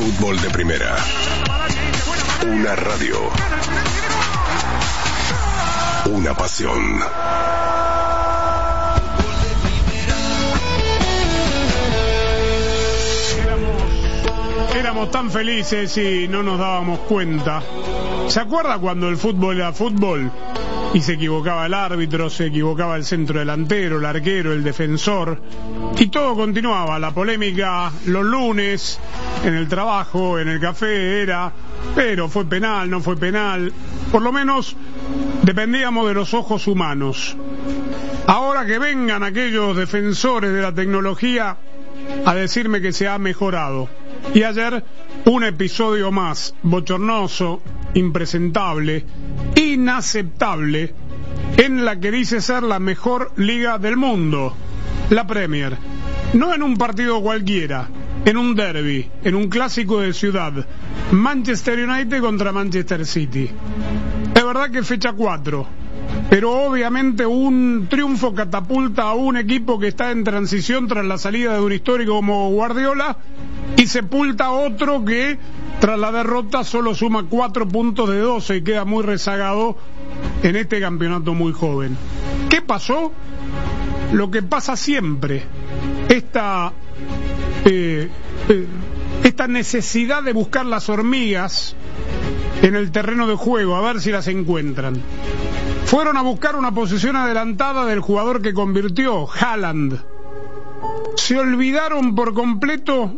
Fútbol de Primera. Una radio. Una pasión. Éramos tan felices y no nos dábamos cuenta. ¿Se acuerda cuando el fútbol era fútbol? Y se equivocaba el árbitro, se equivocaba el centro delantero, el arquero, el defensor, y todo continuaba. La polémica los lunes, en el trabajo, en el café, era, pero fue penal, no fue penal. Por lo menos dependíamos de los ojos humanos. Ahora que vengan aquellos defensores de la tecnología a decirme que se ha mejorado. Y ayer, un episodio más, bochornoso, impresentable, inaceptable, en la que dice ser la mejor liga del mundo, la Premier. No en un partido cualquiera, en un derbi, en un clásico de ciudad, Manchester United contra Manchester City. Es verdad que fecha 4, pero obviamente un triunfo catapulta a un equipo que está en transición tras la salida de un histórico como Guardiola, y sepulta a otro que tras la derrota solo suma 4 puntos de 12 y queda muy rezagado en este campeonato muy joven. ¿Qué pasó? Lo que pasa siempre, esta necesidad de buscar las hormigas en el terreno de juego, a ver si las encuentran. Fueron a buscar una posición adelantada del jugador que convirtió, Haaland. Se olvidaron por completo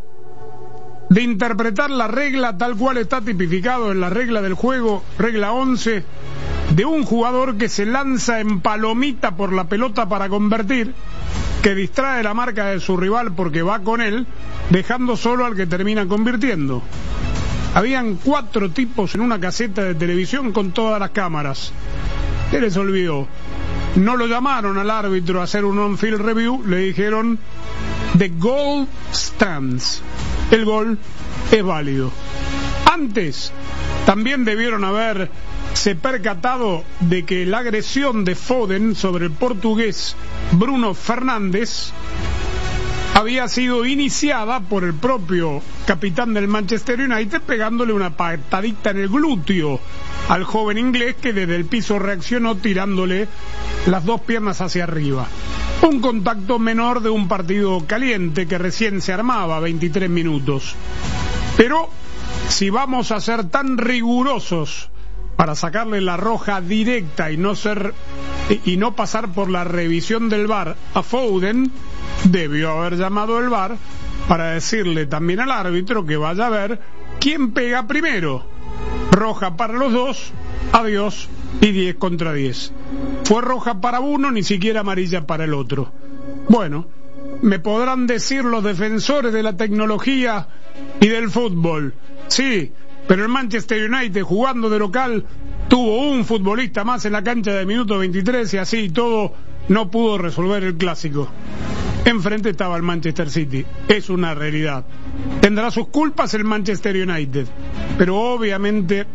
de interpretar la regla tal cual está tipificado en la regla del juego, regla 11, de un jugador que se lanza en palomita por la pelota para convertir, que distrae la marca de su rival porque va con él, dejando solo al que termina convirtiendo. Habían 4 tipos en una caseta de televisión con todas las cámaras. ¿Qué les olvidó? No lo llamaron al árbitro a hacer un on-field review, le dijeron the goal stands. El gol es válido. Antes también debieron haberse percatado de que la agresión de Foden sobre el portugués Bruno Fernández había sido iniciada por el propio capitán del Manchester United pegándole una patadita en el glúteo al joven inglés, que desde el piso reaccionó tirándole las 2 piernas hacia arriba. Un contacto menor de un partido caliente que recién se armaba, 23 minutos. Pero si vamos a ser tan rigurosos para sacarle la roja directa y no pasar por la revisión del VAR a Foden, debió haber llamado el VAR para decirle también al árbitro que vaya a ver quién pega primero. Roja para los dos, adiós, y 10 contra 10. Fue roja para uno, ni siquiera amarilla para el otro. Bueno, me podrán decir los defensores de la tecnología y del fútbol, sí, pero el Manchester United, jugando de local, tuvo un futbolista más en la cancha de minuto 23 y así todo no pudo resolver el clásico. Enfrente estaba el Manchester City, es una realidad. Tendrá sus culpas el Manchester United, pero obviamente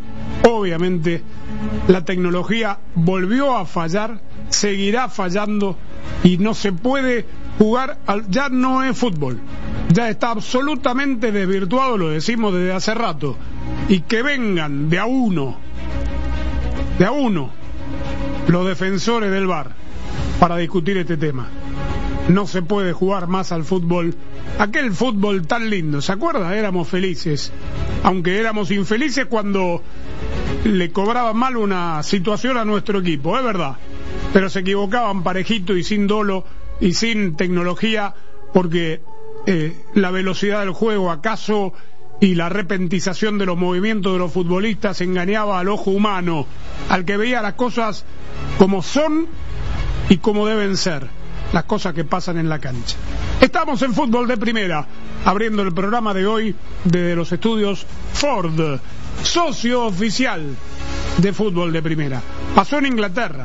la tecnología volvió a fallar, seguirá fallando y no se puede jugar, ya no es fútbol, ya está absolutamente desvirtuado, lo decimos desde hace rato, y que vengan de a uno los defensores del VAR para discutir este tema. No se puede jugar más al fútbol, aquel fútbol tan lindo, ¿se acuerda? Éramos felices, aunque éramos infelices cuando le cobraban mal una situación a nuestro equipo, es verdad, pero se equivocaban parejito y sin dolo y sin tecnología, porque la velocidad del juego acaso y la repentización de los movimientos de los futbolistas engañaba al ojo humano, al que veía las cosas como son y como deben ser, las cosas que pasan en la cancha. Estamos en Fútbol de Primera, abriendo el programa de hoy desde los estudios Ford, socio oficial de Fútbol de Primera. Pasó en Inglaterra.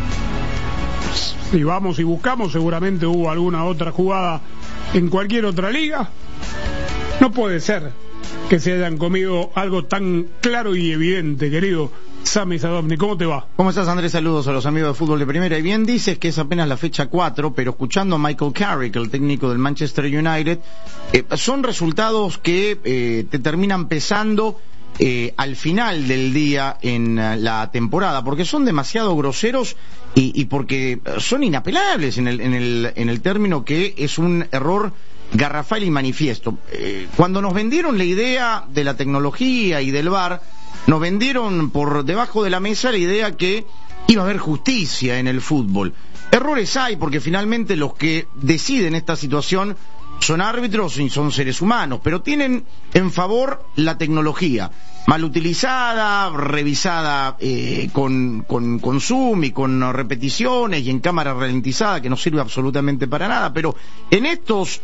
Si vamos y buscamos, seguramente hubo alguna otra jugada en cualquier otra liga. No puede ser que se hayan comido algo tan claro y evidente, querido. Sami Sadovni, ¿cómo te va? ¿Cómo estás, Andrés? Saludos a los amigos de Fútbol de Primera. Y bien dices que es apenas la fecha 4, pero escuchando a Michael Carrick, el técnico del Manchester United, son resultados que te terminan pesando al final del día en la temporada, porque son demasiado groseros y porque son inapelables en el término que es un error garrafal y manifiesto. Cuando nos vendieron la idea de la tecnología y del VAR, nos vendieron por debajo de la mesa la idea que iba a haber justicia en el fútbol. Errores hay, porque finalmente los que deciden esta situación son árbitros y son seres humanos, pero tienen en favor la tecnología, mal utilizada, revisada con zoom y con repeticiones y en cámara ralentizada, que no sirve absolutamente para nada, pero en estos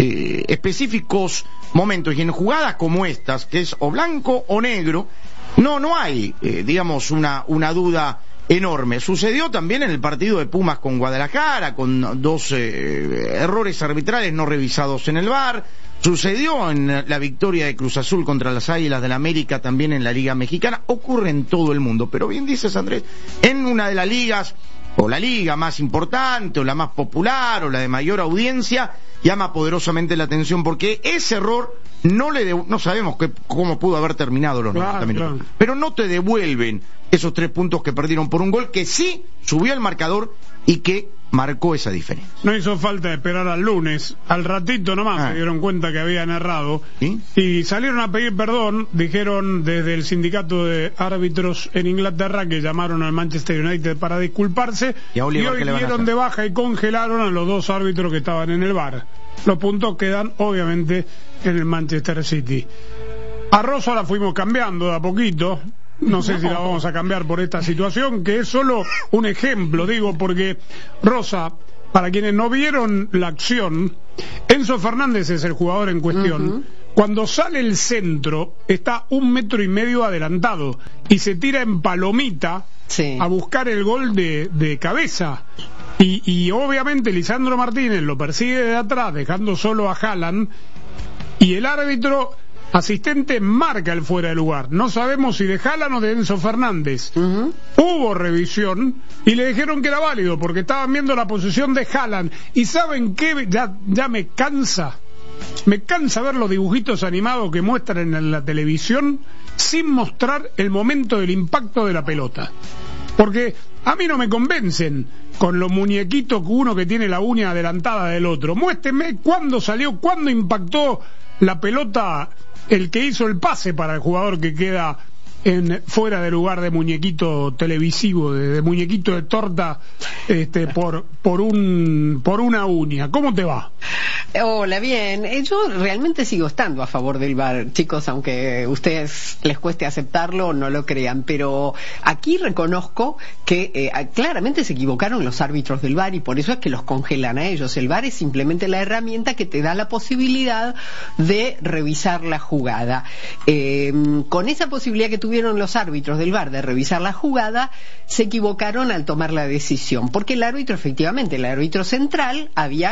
específicos momentos y en jugadas como estas, que es o blanco o negro, no hay, digamos, una duda enorme. Sucedió también en el partido de Pumas con Guadalajara, con dos errores arbitrales no revisados en el VAR. Sucedió en la victoria de Cruz Azul contra las Águilas del América, también en la Liga Mexicana. Ocurre en todo el mundo, pero bien dices, Andrés, en una de las ligas, o la liga más importante, o la más popular, o la de mayor audiencia, llama poderosamente la atención, porque ese error no sabemos cómo pudo haber terminado los 90 minutos, claro. Pero no te devuelven esos 3 puntos que perdieron por un gol que sí subió el marcador y que marcó esa diferencia. No hizo falta esperar al lunes, al ratito nomás se dieron cuenta que habían errado, ¿sí? Y salieron a pedir perdón. Dijeron desde el sindicato de árbitros en Inglaterra que llamaron al Manchester United para disculparse, y hoy dieron de baja y congelaron a los 2 árbitros que estaban en el VAR. Los puntos quedan obviamente en el Manchester City. A Rosa la fuimos cambiando de a poquito. No sé si la vamos a cambiar por esta situación, que es solo un ejemplo, digo, porque Rosa, para quienes no vieron la acción, Enzo Fernández es el jugador en cuestión. Cuando sale el centro, está 1,5 metros adelantado y se tira en palomita a buscar el gol de cabeza. Y obviamente Lisandro Martínez lo persigue de atrás, dejando solo a Haaland, y el árbitro asistente marca el fuera de lugar. No sabemos si de Haaland o de Enzo Fernández. Hubo revisión y le dijeron que era válido porque estaban viendo la posición de Haaland. Y ¿saben qué? Ya me cansa ver los dibujitos animados que muestran en la televisión sin mostrar el momento del impacto de la pelota, porque a mí no me convencen con los muñequitos que uno que tiene la uña adelantada del otro. Muéstrenme cuándo salió, cuándo impactó la pelota el que hizo el pase para el jugador que queda fuera de lugar de muñequito televisivo, de muñequito de torta, por una uña. ¿Cómo te va? Hola, bien. Yo realmente sigo estando a favor del VAR, chicos, aunque a ustedes les cueste aceptarlo o no lo crean, pero aquí reconozco que claramente se equivocaron los árbitros del VAR y por eso es que los congelan a ellos. El VAR es simplemente la herramienta que te da la posibilidad de revisar la jugada. Con esa posibilidad que tuvieron los árbitros del VAR de revisar la jugada, se equivocaron al tomar la decisión, porque el árbitro, efectivamente, el árbitro central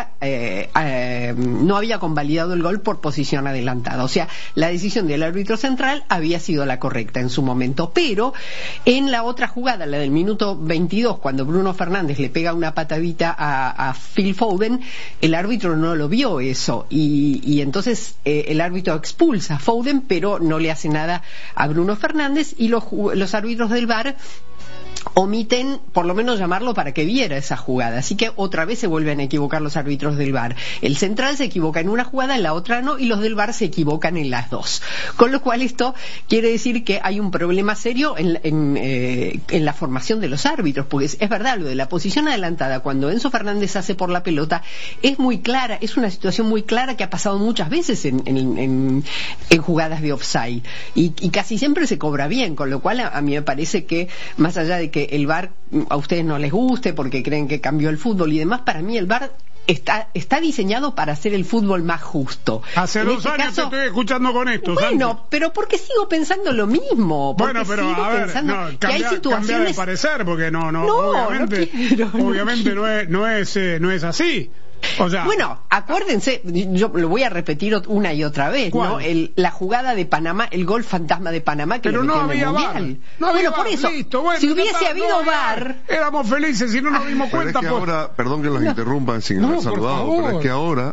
no había convalidado el gol por posición adelantada. O sea, la decisión del árbitro central había sido la correcta en su momento, pero en la otra jugada, la del minuto 22, cuando Bruno Fernández le pega una patadita a Phil Foden, el árbitro no lo vio eso y entonces el árbitro expulsa a Foden, pero no le hace nada a Bruno Fernández, y los árbitros del VAR omiten por lo menos llamarlo para que viera esa jugada. Así que otra vez se vuelven a equivocar los árbitros del VAR. El central se equivoca en una jugada, en la otra no, y los del VAR se equivocan en las dos. Con lo cual esto quiere decir que hay un problema serio en la formación de los árbitros, porque es verdad, lo de la posición adelantada cuando Enzo Fernández hace por la pelota es muy clara, es una situación muy clara que ha pasado muchas veces en jugadas de offside y casi siempre se cobra bien, con lo cual a mí me parece que, más allá de que el VAR a ustedes no les guste porque creen que cambió el fútbol y demás, para mí el VAR está diseñado para hacer el fútbol más justo. Hace 2 años te estoy escuchando con esto. Bueno, Sánchez. pero porque sigo pensando lo mismo. Bueno, pero a ver, cambia de parecer, porque obviamente no es así. O sea, bueno, acuérdense, yo lo voy a repetir una y otra vez, ¿no? La jugada de Panamá, el gol fantasma de Panamá que pero le no metió en el había Mundial. VAR. No había por VAR, eso, listo, bueno, si hubiese habido VAR... Éramos felices, si no nos dimos Pero cuenta. es que ahora, perdón que los interrumpa sin No, haber por saludado, favor. pero es que ahora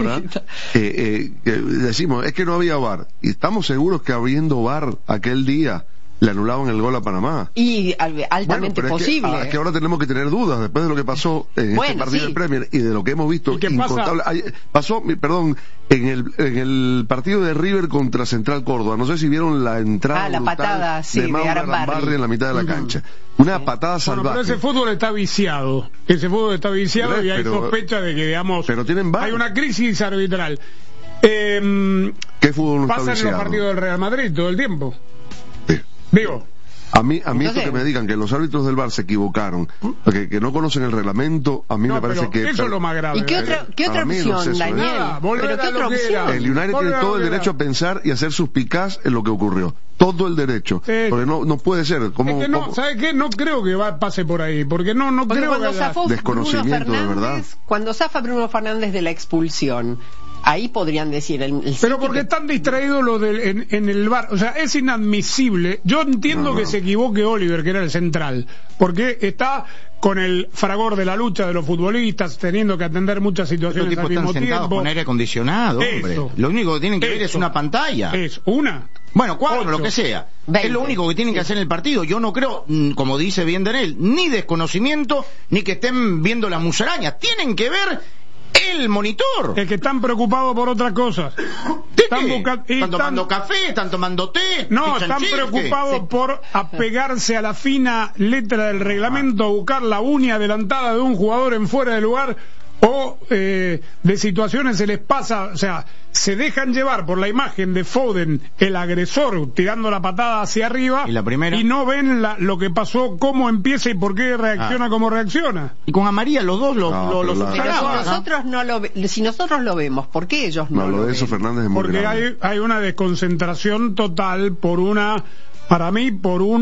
decimos, es que no había VAR. Y estamos seguros que habiendo VAR aquel día, le anulaban el gol a Panamá. Y altamente pero posible. Es que ahora tenemos que tener dudas después de lo que pasó en este partido del Premier y de lo que hemos visto ¿Y qué incontable. Pasó, perdón, en el partido de River contra Central Córdoba. No sé si vieron la entrada la brutal patada, sí, de Mauro de Arambarri Arambarri en la mitad de la cancha. Una patada salvaje. Pero ese fútbol está viciado. Ese fútbol está viciado y hay sospecha de que, digamos, pero tienen VAR. hay una crisis arbitral. ¿Qué fútbol no está Pasa en viciado? los partidos del Real Madrid todo el tiempo. Sí. Digo, A mí Entonces, esto que me digan que los árbitros del VAR se equivocaron, que no conocen el reglamento, a mí me parece que... eso es lo más grave. ¿Y qué otra mí no opción, es eso, Daniel? Nada, volver ¿Pero qué a lo otra que opción? era. El United tiene todo el derecho a pensar y a ser suspicaz en lo que ocurrió. Todo el derecho. Sí. Porque no puede ser. ¿Cómo, Es que no, ¿sabe qué? No creo que pase por ahí, porque no Porque creo cuando que zafó desconocimiento, Bruno de verdad. Fernández, cuando zafa Bruno Fernández de la expulsión, ahí podrían decir el Pero City porque que- están distraídos lo en el VAR. O sea, es inadmisible. Yo entiendo que se equivoque Oliver, que era el central, porque está con el fragor de la lucha de los futbolistas, teniendo que atender muchas Estos situaciones tipos al están mismo sentados tiempo. con aire acondicionado, hombre. Eso. Lo único que tienen que ver es Eso. una pantalla. Es una. Bueno, 4, 8. lo que sea. 20. Es lo único que tienen que hacer en el partido. Yo no creo, como dice bien Daniel, ni desconocimiento, ni que estén viendo las musarañas. Tienen que ver el monitor. Es que están preocupados por otras cosas. Están buscando... Están tomando café, están tomando té. No, fish and están chips, preocupados ¿qué? por apegarse a la fina letra del reglamento, a buscar la uña adelantada de un jugador en fuera de lugar, o de situaciones se les pasa, o sea, se dejan llevar por la imagen de Foden, el agresor, tirando la patada hacia arriba, ¿Y la primera? y no ven lo que pasó, cómo empieza y por qué reacciona como reacciona. Y con Amarilla los dos lo pero la- Pero subsanaban, ¿no? si nosotros lo vemos, ¿por qué ellos no No, lo lo de ven? eso Fernández es muy Porque grave. hay una desconcentración total por una, para mí, por un